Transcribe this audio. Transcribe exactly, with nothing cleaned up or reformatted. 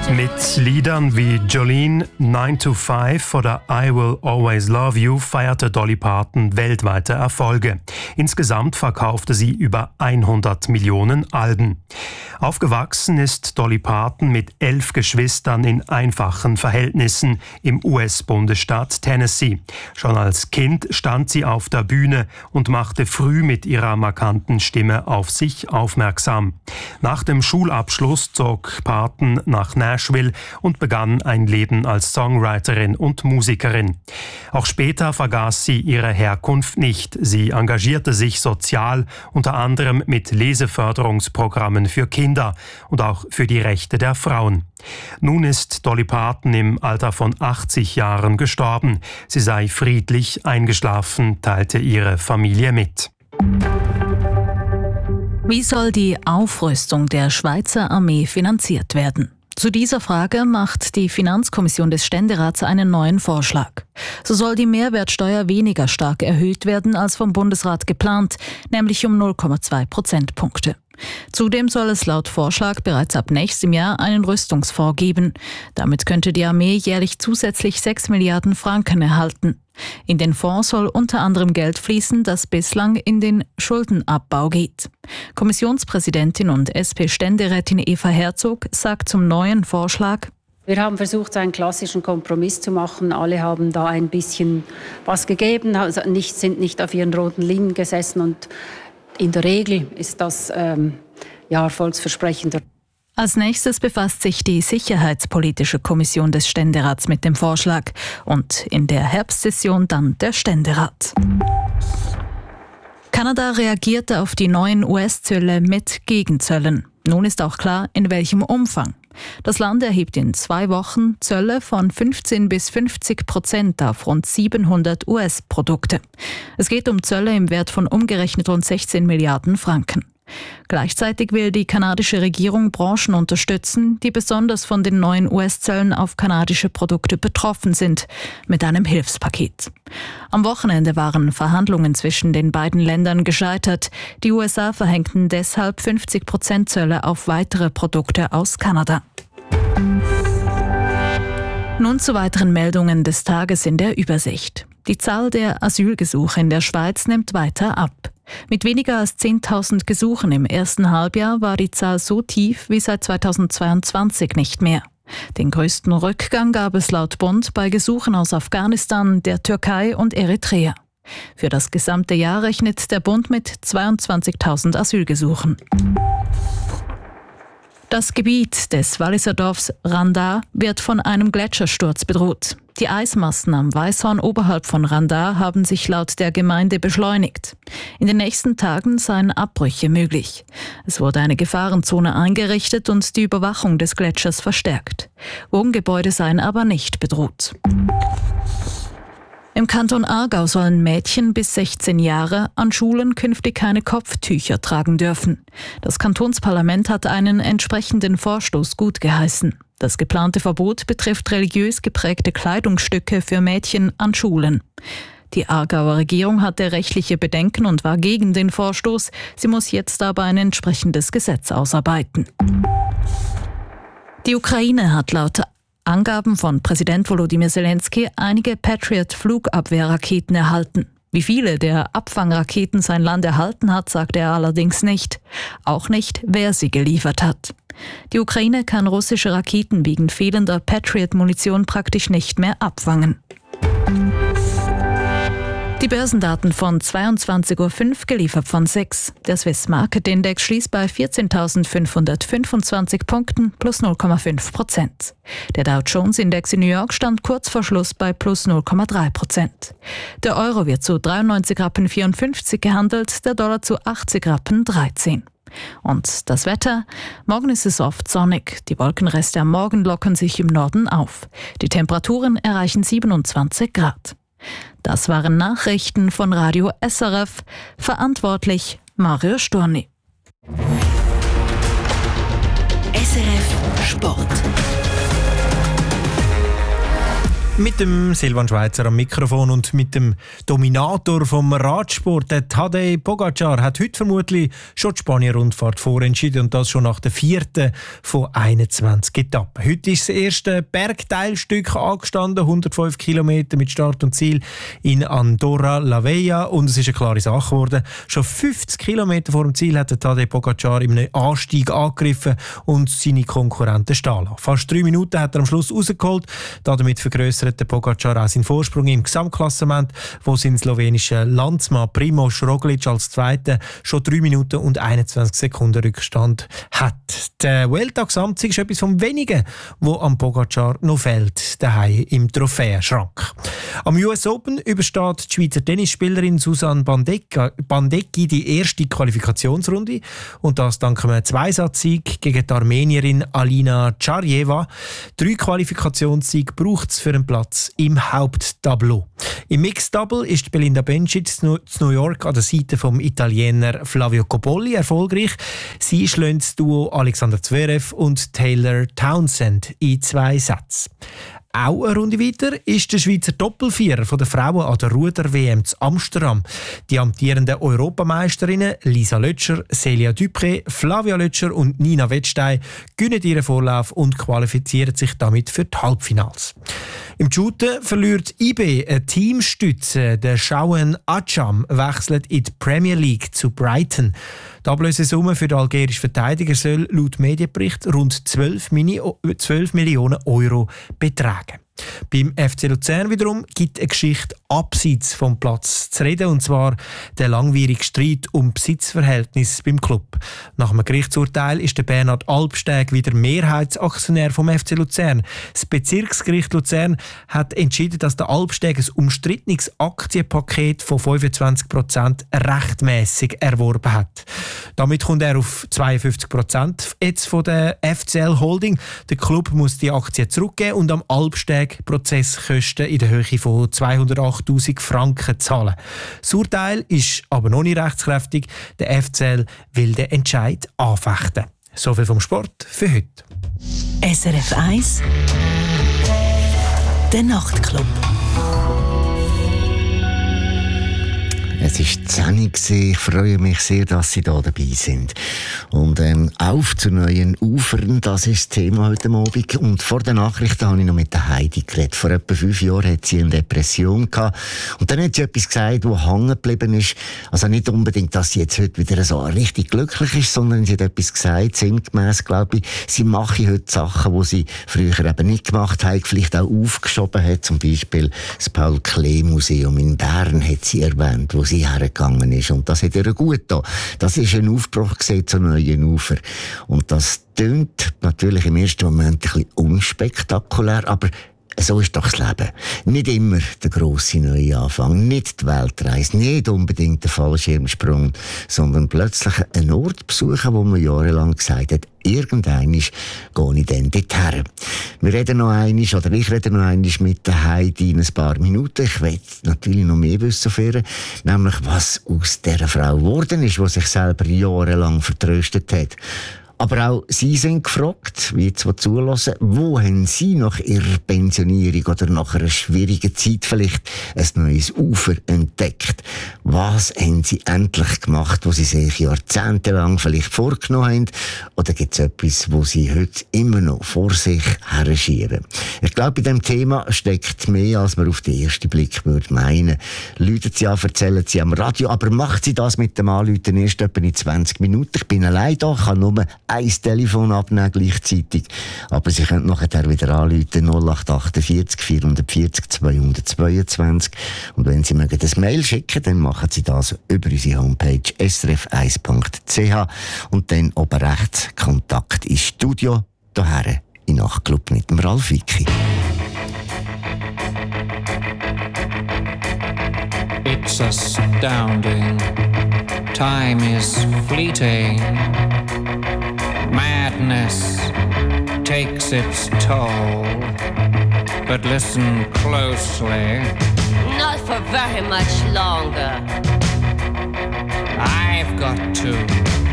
Mit Liedern wie Jolene, nine to five oder I Will Always Love You feierte Dolly Parton weltweite Erfolge. Insgesamt verkaufte sie über hundert Millionen Alben. Aufgewachsen ist Dolly Parton mit elf Geschwistern in einfachen Verhältnissen im U S-Bundesstaat Tennessee. Schon als Kind stand sie auf der Bühne und machte früh mit ihrer markanten Stimme auf sich aufmerksam. Nach dem Schulabschluss zog Parton nach Nashville und begann ein Leben als Songwriterin und Musikerin. Auch später vergaß sie ihre Herkunft nicht. Sie engagierte sich sozial, unter anderem mit Leseförderungsprogrammen für Kinder und auch für die Rechte der Frauen. Nun ist Dolly Parton im Alter von achtzig Jahren gestorben. Sie sei friedlich eingeschlafen, teilte ihre Familie mit. Wie soll die Aufrüstung der Schweizer Armee finanziert werden? Zu dieser Frage macht die Finanzkommission des Ständerats einen neuen Vorschlag. So soll die Mehrwertsteuer weniger stark erhöht werden als vom Bundesrat geplant, nämlich um null Komma zwei Prozentpunkte. Zudem soll es laut Vorschlag bereits ab nächstem Jahr einen Rüstungsfonds geben. Damit könnte die Armee jährlich zusätzlich sechs Milliarden Franken erhalten. In den Fonds soll unter anderem Geld fließen, das bislang in den Schuldenabbau geht. Kommissionspräsidentin und S P-Ständerätin Eva Herzog sagt zum neuen Vorschlag: Wir haben versucht, einen klassischen Kompromiss zu machen. Alle haben da ein bisschen was gegeben, also nicht, sind nicht auf ihren roten Linien gesessen und in der Regel ist das ähm, ja, erfolgsversprechender. Als nächstes befasst sich die Sicherheitspolitische Kommission des Ständerats mit dem Vorschlag und in der Herbstsession dann der Ständerat. Kanada reagierte auf die neuen U S-Zölle mit Gegenzöllen. Nun ist auch klar, in welchem Umfang. Das Land erhebt in zwei Wochen Zölle von fünfzehn bis fünfzig Prozent auf rund siebenhundert U S-Produkte. Es geht um Zölle im Wert von umgerechnet rund sechzehn Milliarden Franken. Gleichzeitig will die kanadische Regierung Branchen unterstützen, die besonders von den neuen U S-Zöllen auf kanadische Produkte betroffen sind, mit einem Hilfspaket. Am Wochenende waren Verhandlungen zwischen den beiden Ländern gescheitert. Die U S A verhängten deshalb fünfzig Prozent Zölle auf weitere Produkte aus Kanada. Nun zu weiteren Meldungen des Tages in der Übersicht. Die Zahl der Asylgesuche in der Schweiz nimmt weiter ab. Mit weniger als zehntausend Gesuchen im ersten Halbjahr war die Zahl so tief wie seit zweitausendzweiundzwanzig nicht mehr. Den größten Rückgang gab es laut Bund bei Gesuchen aus Afghanistan, der Türkei und Eritrea. Für das gesamte Jahr rechnet der Bund mit zweiundzwanzigtausend Asylgesuchen. Das Gebiet des Walliser Dorfs Randar wird von einem Gletschersturz bedroht. Die Eismassen am Weißhorn oberhalb von Randar haben sich laut der Gemeinde beschleunigt. In den nächsten Tagen seien Abbrüche möglich. Es wurde eine Gefahrenzone eingerichtet und die Überwachung des Gletschers verstärkt. Wohngebäude seien aber nicht bedroht. Im Kanton Aargau sollen Mädchen bis sechzehn Jahre an Schulen künftig keine Kopftücher tragen dürfen. Das Kantonsparlament hat einen entsprechenden Vorstoß gutgeheißen. Das geplante Verbot betrifft religiös geprägte Kleidungsstücke für Mädchen an Schulen. Die Aargauer Regierung hatte rechtliche Bedenken und war gegen den Vorstoß. Sie muss jetzt aber ein entsprechendes Gesetz ausarbeiten. Die Ukraine hat laut Angaben von Präsident Volodymyr Zelensky einige Patriot-Flugabwehrraketen erhalten. Wie viele der Abfangraketen sein Land erhalten hat, sagte er allerdings nicht. Auch nicht, wer sie geliefert hat. Die Ukraine kann russische Raketen wegen fehlender Patriot-Munition praktisch nicht mehr abfangen. Die Börsendaten von zweiundzwanzig Uhr fünf, geliefert von sechs. Der Swiss Market Index schließt bei vierzehntausendfünfhundertfünfundzwanzig Punkten plus null Komma fünf Prozent. Der Dow Jones Index in New York stand kurz vor Schluss bei plus null Komma drei Prozent. Der Euro wird zu dreiundneunzig Rappen vierundfünfzig gehandelt, der Dollar zu achtzig Rappen dreizehn. Und das Wetter? Morgen ist es oft sonnig. Die Wolkenreste am Morgen lockern sich im Norden auf. Die Temperaturen erreichen siebenundzwanzig Grad. Das waren Nachrichten von Radio S R F. Verantwortlich Mario Storni. S R F Sport. Mit dem Silvan Schweizer am Mikrofon und mit dem Dominator vom Radsport, der Tadej Pogacar, hat heute vermutlich schon die Spanien-Rundfahrt vorentschieden und das schon nach der vierten von einundzwanzig Etappen. Heute ist das erste Bergteilstück angestanden, hundertfünf Kilometer mit Start und Ziel in Andorra la Vella, und es ist eine klare Sache geworden. Schon fünfzig Kilometer vor dem Ziel hat der Tadej Pogacar in einem Anstieg angegriffen und seine Konkurrenten stehen lassen. Fast drei Minuten hat er am Schluss rausgeholt, damit vergrößert der Pogacar auch seinen Vorsprung im Gesamtklassement, wo sein slowenischer Landsmann Primož Roglič als Zweiter schon drei Minuten und einundzwanzig Sekunden Rückstand hat. Der Vuelta-Gesamtsieg ist etwas vom Wenigen, wo am Pogacar noch fehlt, daheim im Trophäenschrank. Am U S Open übersteht die Schweizer Tennisspielerin Susanne Bandecki die erste Qualifikationsrunde, und das dank einem Zweisatz-Sieg gegen die Armenierin Alina Charjeva. Drei Qualifikationssiege braucht es für einen Platz im Haupttableau. Im Mixed Double ist Belinda Bencic zu New York an der Seite vom Italiener Flavio Cobolli erfolgreich. Sie schlägt das Duo Alexander Zverev und Taylor Townsend in zwei Sätzen. Auch eine Runde weiter ist der Schweizer Doppelvierer von der Frauen an der Ruder-W M zu Amsterdam. Die amtierenden Europameisterinnen Lisa Lötscher, Celia Dupré, Flavia Lötscher und Nina Wettstein gewinnen ihren Vorlauf und qualifizieren sich damit für die Halbfinals. Im Shooten verliert I B eine Teamstütze. Der Shawen Acham wechselt in die Premier League zu Brighton. Die Ablösesumme für den algerischen Verteidiger soll laut Medienbericht rund zwölf Millionen Euro betragen. Beim F C Luzern wiederum gibt eine Geschichte abseits vom Platz zu reden, und zwar der langwierige Streit um Besitzverhältnis beim Club. Nach einem Gerichtsurteil ist der Bernhard Albsteg wieder Mehrheitsaktionär vom F C Luzern. Das Bezirksgericht Luzern hat entschieden, dass der Albsteg ein umstrittenes Aktienpaket von fünfundzwanzig Prozent rechtmäßig erworben hat. Damit kommt er auf zweiundfünfzig Prozent jetzt von der F C L Holding. Der Club muss die Aktie zurückgeben und am Albsteg Prozesskosten in der Höhe von zweihundertachttausend Franken zahlen. Das Urteil ist aber noch nicht rechtskräftig. Der F C L will den Entscheid anfechten. Soviel vom Sport für heute. S R F eins Der Nachtclub. Es war zehn Uhr. Ich freue mich sehr, dass Sie da dabei sind. Und ähm, auf zu neuen Ufern, das ist das Thema heute Abend. Und vor der Nachrichten habe ich noch mit der Heidi geredet. Vor etwa fünf Jahren hat sie eine Depression gehabt. Und dann hat sie etwas gesagt, das hängen geblieben ist. Also nicht unbedingt, dass sie jetzt heute wieder so richtig glücklich ist, sondern sie hat etwas gesagt, sinngemäss, glaube ich, sie mache heute Sachen, die sie früher eben nicht gemacht hat, vielleicht auch aufgeschoben hat. Zum Beispiel das Paul-Klee-Museum in Bern hat sie erwähnt, wo sie hergegangen ist. Und das hat ihr gut getan. Das ist ein Aufbruch gesehen zu neuen Ufer. Und das tönt natürlich im ersten Moment ein bisschen unspektakulär, aber so ist doch das Leben. Nicht immer der grosse neue Anfang, nicht die Weltreise, nicht unbedingt der Fallschirmsprung, sondern plötzlich einen Ort besuchen, wo man jahrelang gesagt hat, irgendwann gehe ich dann dorthin. Wir reden noch einmal, oder ich rede noch einmal mit der Heidi in ein paar Minuten. Ich will natürlich noch mehr wissen von ihr, nämlich was aus dieser Frau geworden ist, die sich selber jahrelang vertröstet hat. Aber auch Sie sind gefragt, wie jetzt zulassen, wo haben Sie nach Ihrer Pensionierung oder nach einer schwierigen Zeit vielleicht ein neues Ufer entdeckt? Was haben Sie endlich gemacht, was Sie sich jahrzehntelang vielleicht vorgenommen haben? Oder gibt es etwas, wo Sie heute immer noch vor sich herschieren? Ich glaube, bei diesem Thema steckt mehr, als man auf den ersten Blick würde meinen. Läuten Sie an, erzählen Sie am Radio, aber macht Sie das mit dem Anrufen erst etwa in zwanzig Minuten. Ich bin allein da, kann nur ein Telefon abnehmen gleichzeitig. Aber Sie können nachher wieder anrufen null acht achtundvierzig vierhundertvierzig zweihundertzweiundzwanzig. Und wenn Sie mögen das Mail schicken, dann machen Sie das über unsere Homepage s r f eins punkt c h und dann oben rechts Kontakt ins Studio, daher in Nachtclub mit dem Ralf Wicki. It's astounding. Time is fleeting. Madness takes its toll. But listen closely. Not for very much longer. I've got to